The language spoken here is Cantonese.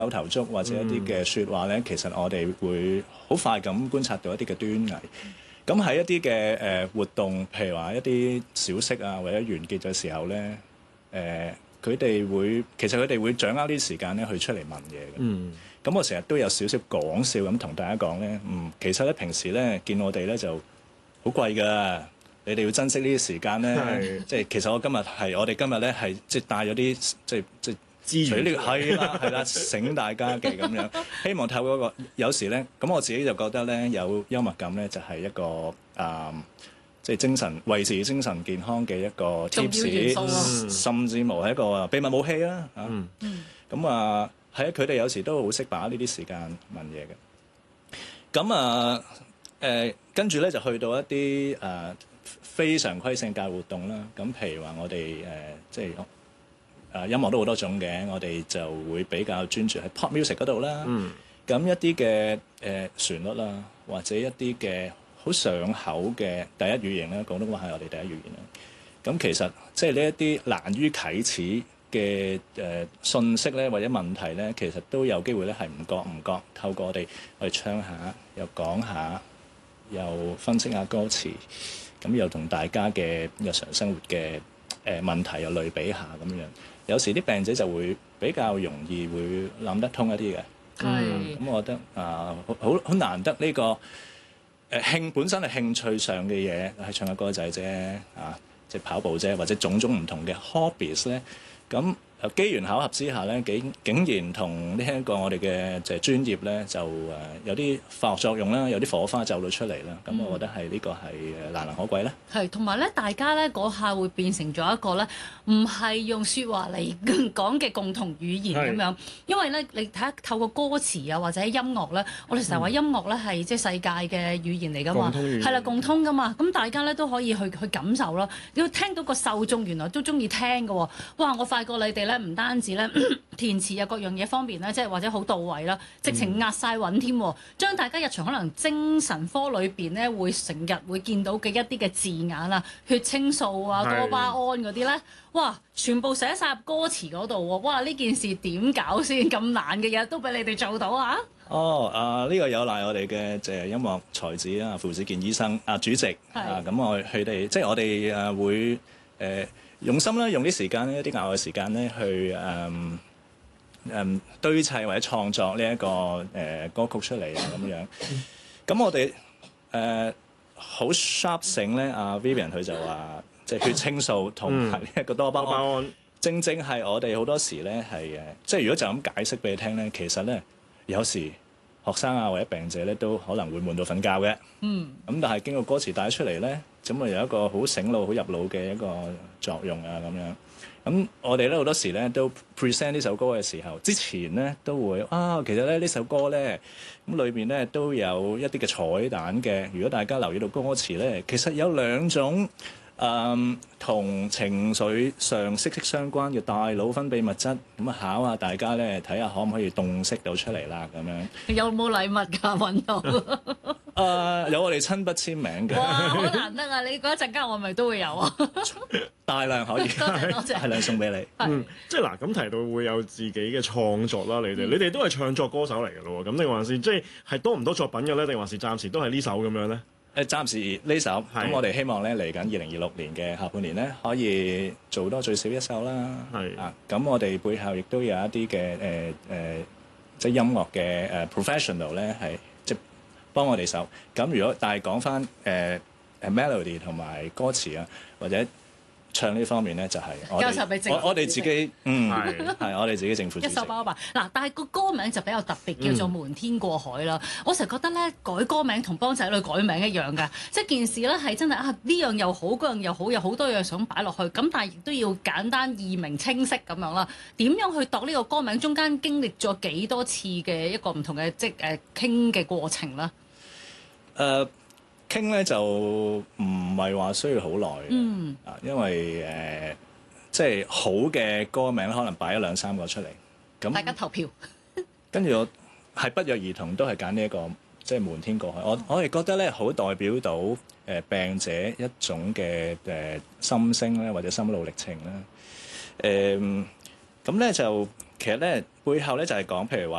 口頭足或者一啲嘅説話咧，其實我哋會好快咁觀察到一啲嘅端倪。咁喺一啲嘅活動，譬如話一啲小息啊，或者完結嘅時候咧，佢哋會掌握啲時間咧去出嚟問嘢嘅。咁我成日都有少少講笑咁同大家講咧，其實咧平時咧見我哋咧就好貴㗎。你哋要珍惜呢啲時間咧，即係其實我哋今日咧係即係帶咗啲即係資源，係啦，醒大家嘅咁樣。希望透過有時咧，咁我自己就覺得咧有幽默感咧就係一個即係維持精神健康嘅一個 tips，甚至乎係一個秘密武器啦咁係佢哋有時都好識把握呢啲時間問嘢嘅。咁跟住咧就去到一啲非常規性教育活動啦，咁譬如話我哋即係音樂都好多種嘅，我哋就會比較專注喺 pop music 嗰度啦。咁一啲嘅旋律啦，或者一啲嘅好上口嘅第一語言啦，廣東話係我哋第一語言啦。咁其實即係呢一啲難於啟齒嘅信息咧，或者問題咧，其實都有機會咧係唔覺透過我哋唱下，又講下，又分析下歌詞。咁又同大家嘅日常生活嘅問題又類比下咁樣，有時啲病者就會比較容易會諗得通一啲嘅。咁我覺得好難得呢個本身係興趣上嘅嘢，係唱下歌仔啫即係跑步啫，或者種種唔同嘅 hobbies 咧。咁機緣巧合之下咧，竟然同呢一個我哋嘅就係專業咧，就有啲化學作用啦，有啲火花走到出嚟啦。咁我覺得係呢個係難能可貴咧。 係，同埋咧，大家咧嗰下會變成咗一個咧，唔係用説話嚟講嘅共同語言咁樣。因為咧，你睇下透過歌詞啊，或者音樂咧，我哋成日話音樂咧係即係世界嘅語言嚟㗎嘛，係啦，共通㗎嘛。咁大家咧都可以去感受咯。你要聽到個受眾原來都中意聽㗎喎。哇！我發覺你哋咧唔單止咧填詞啊各樣嘢方面咧，即係或者好到位啦，直情壓晒韻添。將大家日常可能精神科裏邊咧會成日會見到嘅一啲嘅字眼啊，血清素啊、多巴胺嗰啲咧，哇！全部寫晒入歌詞嗰度喎。哇！呢件事點搞先？咁難嘅嘢都俾你哋做到啊？ 呢個有賴我哋嘅就係音樂才子啊，傅子健醫生主席咁佢哋即係我哋會用心啦，用啲時間咧，一啲額外時間咧去堆砌或者創作呢一個歌曲出嚟咁樣。咁我哋好 sharp 醒咧，Vivian 佢就話即係血清素同埋呢一個多巴胺，正係我哋好多時咧係即係如果就咁解釋俾你聽咧，其實咧有時學生或者病者咧都可能會悶到瞓覺嘅。咁但係經過歌詞帶出嚟咧，咁有一個好醒腦、好入腦嘅一個作用咁樣。咁我哋咧好多時咧都 present 呢首歌嘅時候，之前咧都會其實咧呢首歌咧咁裏邊咧都有一啲嘅彩蛋嘅。如果大家留意到歌詞咧，其實有兩種同情緒上息息相關嘅大腦分泌物質，咁考下大家咧，睇下可唔可以洞悉到出嚟啦咁樣。 有冇禮物㗎？揾到？ 有我哋親筆簽名嘅。 哇！好難得啊！你嗰一陣間我咪都會有啊。 大量可以， 多謝， 大量送俾你。 即係嗱，咁提到會有自己嘅創作啦，你哋都係唱作歌手嚟嘅咯喎，咁定還是即係多唔多作品嘅咧？定還是暫時都係呢首咁樣咧？ 暫時呢首，咁我哋希望咧嚟緊2026年嘅下半年咧，可以做多最少一首啦。咁我哋背後亦都有一啲嘅即係音樂嘅professional 咧，係即係幫我哋手。咁如果但係講翻melody 同埋歌詞啊，或者唱呢方面咧，就係我哋自己係我哋自己政府一手包辦嗱，但係個歌名就比較特別，叫做《瞞天過海》啦。我成日覺得咧，改歌名同幫仔女改名一樣㗎，即係件事咧係真係呢樣又好，嗰樣又好，有好多嘢想擺落去。咁但係亦都要簡單易明清晰咁樣啦。點樣去度呢個歌名？中間經歷咗幾多次嘅一個唔同嘅即係傾嘅過程啦。 傾咧就唔係話需要好耐因為即係好嘅歌名可能擺咗2-3個出嚟，咁大家投票， 跟住我係不約而同都係揀呢一個即係瞞天過海。我哋覺得咧好代表到病者一種嘅心聲咧，或者心路歷程啦。咁咧就其實咧背後咧就係講，譬如話